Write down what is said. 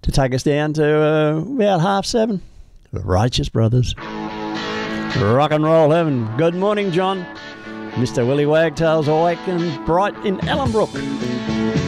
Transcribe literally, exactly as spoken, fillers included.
to take us down to uh, about half seven. The Righteous Brothers. Rock and roll heaven. Good morning, John. Mister Willie Wagtail's awake and bright in Ellenbrook.